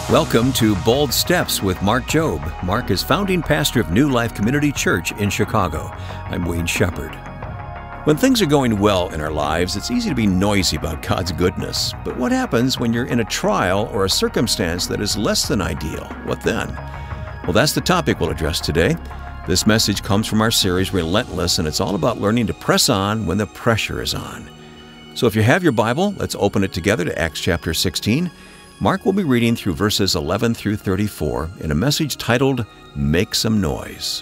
Welcome to Bold Steps with Mark Jobe. Mark is founding pastor of New Life Community Church in Chicago. I'm Wayne Shepherd. When things are going well in our lives, it's easy to be noisy about God's goodness. But what happens when you're in a trial or a circumstance that is less than ideal? What then? Well, that's the topic we'll address today. This message comes from our series, Relentless, and it's all about learning to press on when the pressure is on. So if you have your Bible, let's open it together to Acts chapter 16. Mark will be reading through verses 11 through 34 in a message titled, Make Some Noise.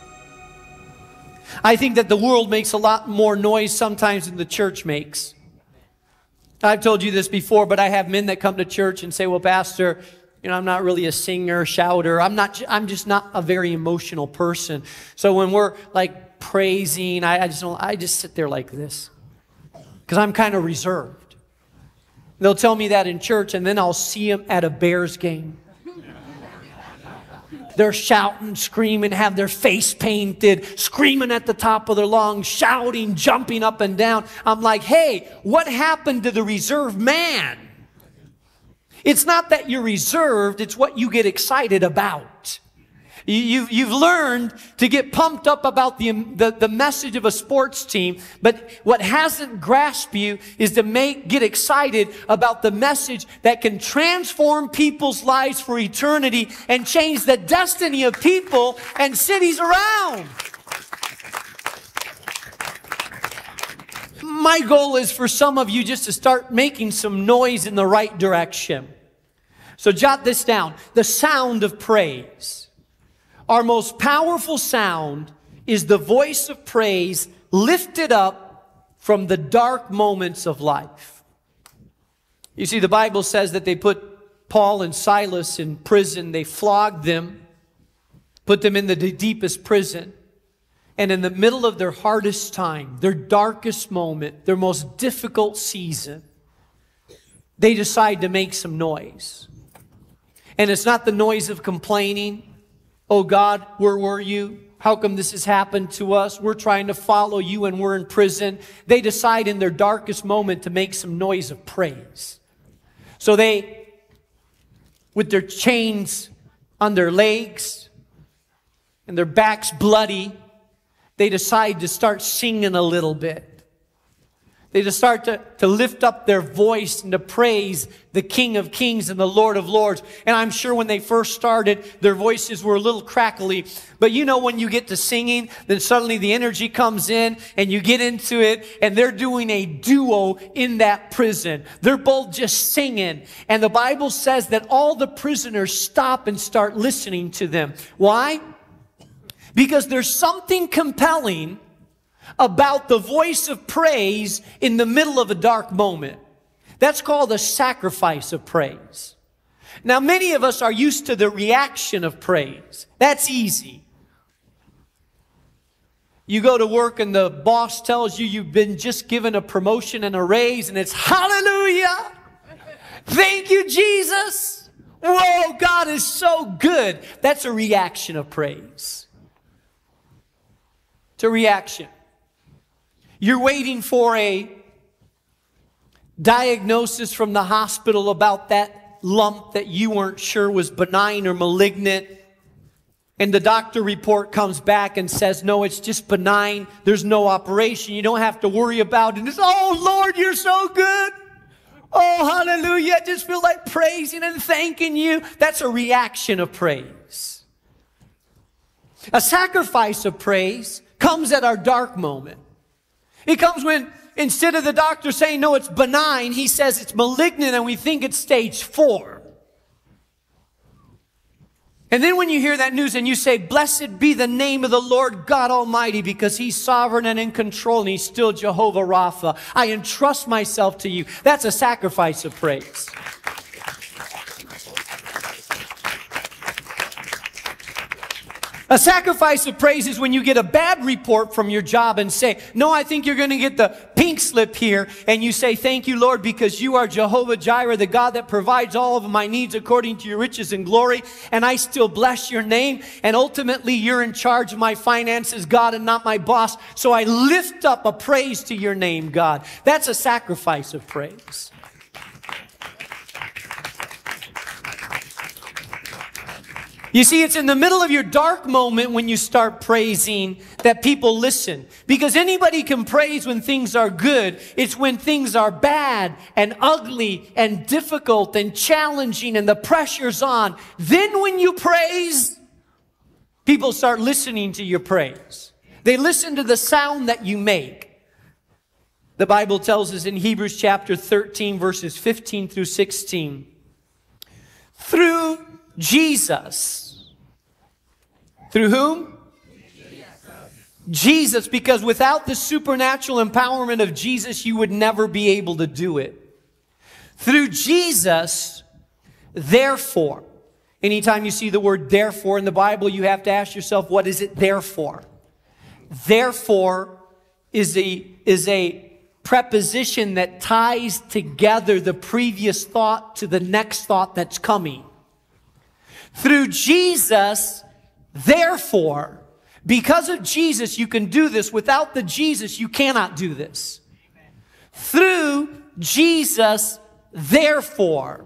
I think that the world makes a lot more noise sometimes than the church makes. I've told you this before, but I have men that come to church and say, well, Pastor, I'm not really a singer, shouter. I'm just not a very emotional person. So when we're like praising, I just sit there like this because I'm kind of reserved. They'll tell me that in church, and then I'll see them at a Bears game. They're shouting, screaming, have their face painted, screaming at the top of their lungs, shouting, jumping up and down. I'm like, hey, what happened to the reserved man? It's not that you're reserved, it's what you get excited about. You've learned to get pumped up about the message of a sports team, but what hasn't grasped you is to get excited about the message that can transform people's lives for eternity and change the destiny of people and cities around. My goal is for some of you just to start making some noise in the right direction. So jot this down. The sound of praise. Our most powerful sound is the voice of praise lifted up from the dark moments of life. You see, the Bible says that they put Paul and Silas in prison. They flogged them, put them in the deepest prison. And in the middle of their hardest time, their darkest moment, their most difficult season, they decide to make some noise. And it's not the noise of complaining. Oh God, where were you? How come this has happened to us? We're trying to follow you and we're in prison. They decide in their darkest moment to make some noise of praise. So they, with their chains on their legs and their backs bloody, they decide to start singing a little bit. They just start to lift up their voice and to praise the King of Kings and the Lord of Lords. And I'm sure when they first started, their voices were a little crackly. But you know, when you get to singing, then suddenly the energy comes in and you get into it. And they're doing a duo in that prison. They're both just singing. And the Bible says that all the prisoners stop and start listening to them. Why? Because there's something compelling about the voice of praise in the middle of a dark moment. That's called a sacrifice of praise. Now, many of us are used to the reaction of praise. That's easy. You go to work and the boss tells you you've been just given a promotion and a raise, and it's hallelujah. Thank you, Jesus. Whoa, God is so good. That's a reaction of praise. It's a reaction. You're waiting for a diagnosis from the hospital about that lump that you weren't sure was benign or malignant. And the doctor report comes back and says, no, it's just benign. There's no operation. You don't have to worry about it. And it's, oh, Lord, you're so good. Oh, hallelujah. I just feel like praising and thanking you. That's a reaction of praise. A sacrifice of praise comes at our dark moment. It comes when, instead of the doctor saying, no, it's benign, he says it's malignant and we think it's stage 4. And then when you hear that news and you say, blessed be the name of the Lord God Almighty, because He's sovereign and in control and He's still Jehovah Rapha. I entrust myself to you. That's a sacrifice of praise. A sacrifice of praise is when you get a bad report from your job and say, no, I think you're going to get the pink slip here. And you say, thank you, Lord, because you are Jehovah Jireh, the God that provides all of my needs according to your riches and glory. And I still bless your name. And ultimately, you're in charge of my finances, God, and not my boss. So I lift up a praise to your name, God. That's a sacrifice of praise. You see, it's in the middle of your dark moment when you start praising that people listen. Because anybody can praise when things are good. It's when things are bad and ugly and difficult and challenging and the pressure's on. Then when you praise, people start listening to your praise. They listen to the sound that you make. The Bible tells us in Hebrews chapter 13, verses 15 through 16, through Jesus. Through whom? Jesus, because without the supernatural empowerment of Jesus, you would never be able to do it. Through Jesus, therefore. Anytime you see the word therefore in the Bible, you have to ask yourself, what is it there for? Therefore is a preposition that ties together the previous thought to the next thought that's coming. Through Jesus, therefore, because of Jesus, you can do this. Without the Jesus, you cannot do this. Amen. Through Jesus, therefore.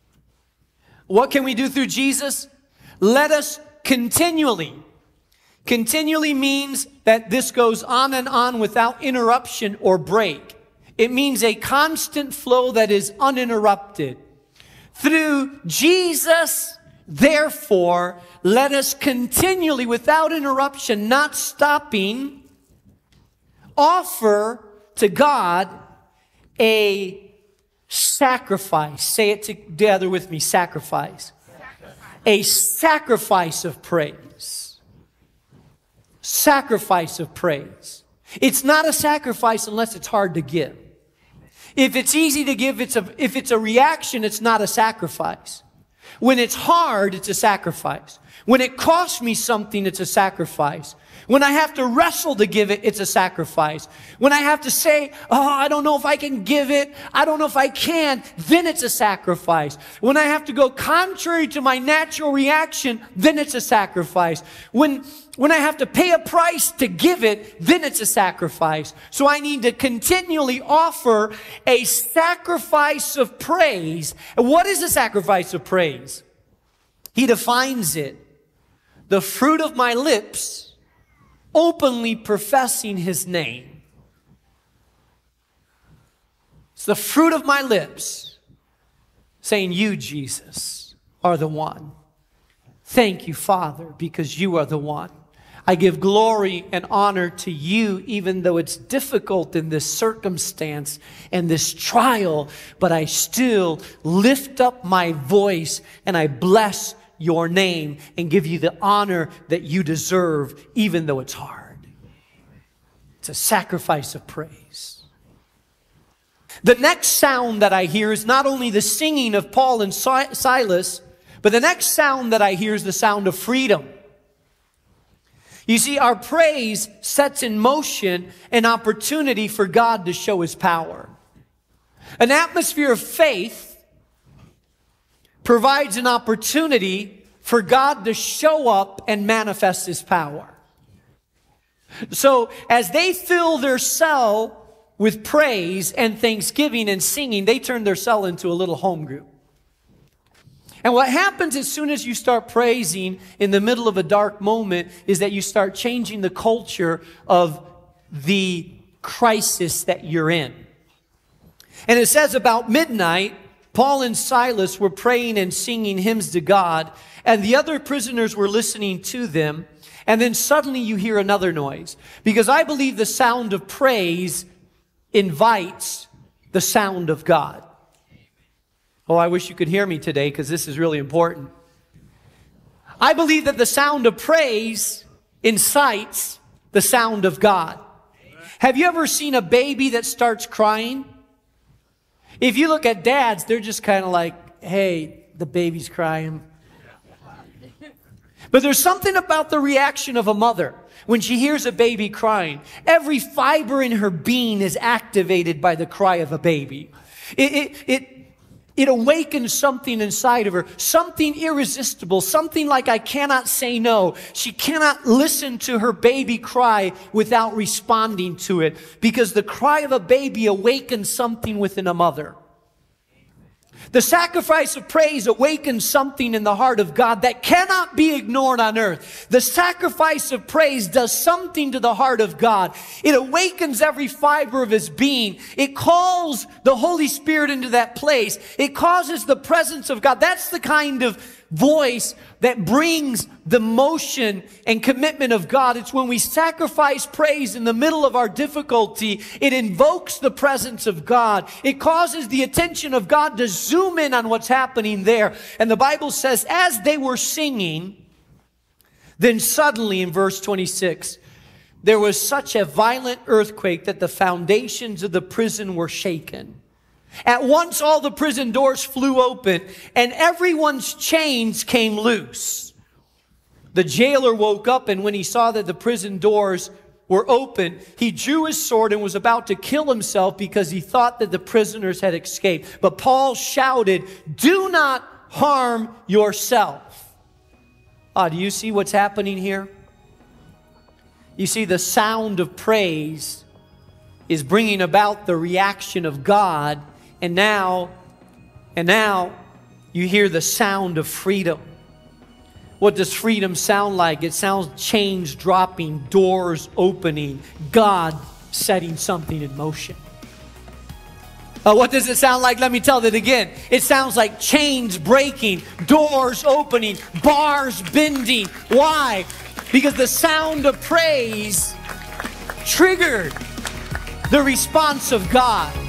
What can we do through Jesus? Let us continually. Continually means that this goes on and on without interruption or break. It means a constant flow that is uninterrupted. Through Jesus, therefore, let us continually, without interruption, not stopping, offer to God a sacrifice. Say it together with me, sacrifice. A sacrifice of praise. Sacrifice of praise. It's not a sacrifice unless it's hard to give. If it's easy to give, if it's a reaction, it's not a sacrifice. When it's hard, it's a sacrifice. When it costs me something, it's a sacrifice. When I have to wrestle to give it, it's a sacrifice. When I have to say, oh, I don't know if I can give it, I don't know if I can, then it's a sacrifice. When I have to go contrary to my natural reaction, then it's a sacrifice. When I have to pay a price to give it, then it's a sacrifice. So I need to continually offer a sacrifice of praise. And what is a sacrifice of praise? He defines it. The fruit of my lips, openly professing His name. It's the fruit of my lips, saying, you, Jesus, are the one. Thank you, Father, because you are the one. I give glory and honor to you, even though it's difficult in this circumstance and this trial, but I still lift up my voice and I bless your name and give you the honor that you deserve, even though it's hard. It's a sacrifice of praise. The next sound that I hear is not only the singing of Paul and Silas, but the next sound that I hear is the sound of freedom. You see, our praise sets in motion an opportunity for God to show His power. An atmosphere of faith provides an opportunity for God to show up and manifest His power. So as they fill their cell with praise and thanksgiving and singing, they turn their cell into a little home group. And what happens as soon as you start praising in the middle of a dark moment is that you start changing the culture of the crisis that you're in. And it says about midnight, Paul and Silas were praying and singing hymns to God, and the other prisoners were listening to them. And then suddenly you hear another noise. Because I believe the sound of praise invites the sound of God. Oh, I wish you could hear me today because this is really important. I believe that the sound of praise incites the sound of God. Have you ever seen a baby that starts crying? If you look at dads, they're just kind of like, hey, the baby's crying. But there's something about the reaction of a mother when she hears a baby crying. Every fiber in her being is activated by the cry of a baby. It awakens something inside of her, something irresistible, something like I cannot say no. She cannot listen to her baby cry without responding to it, because the cry of a baby awakens something within a mother. The sacrifice of praise awakens something in the heart of God that cannot be ignored on earth. The sacrifice of praise does something to the heart of God. It awakens every fiber of His being. It calls the Holy Spirit into that place. It causes the presence of God. That's the kind of voice that brings the motion and commitment of God. It's when we sacrifice praise in the middle of our difficulty, it invokes the presence of God. It causes the attention of God to zoom in on what's happening there. And the Bible says, as they were singing, then suddenly in verse 26, there was such a violent earthquake that the foundations of the prison were shaken. At once all the prison doors flew open and everyone's chains came loose. The jailer woke up, and when he saw that the prison doors were open, he drew his sword and was about to kill himself because he thought that the prisoners had escaped. But Paul shouted, "Do not harm yourself." Do you see what's happening here? You see, the sound of praise is bringing about the reaction of God. And now you hear the sound of freedom. What does freedom sound like? It sounds chains dropping, doors opening, God setting something in motion. What does it sound like? Let me tell it again. It sounds like chains breaking, doors opening, bars bending. Why? Because the sound of praise triggered the response of God.